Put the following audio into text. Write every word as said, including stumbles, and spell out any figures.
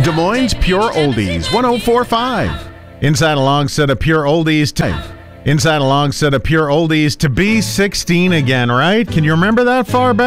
Des Moines Pure Oldies, one oh four point five. Inside a long set of Pure Oldies to Inside a long set of Pure Oldies to be sixteen again, right? Can you remember that far back?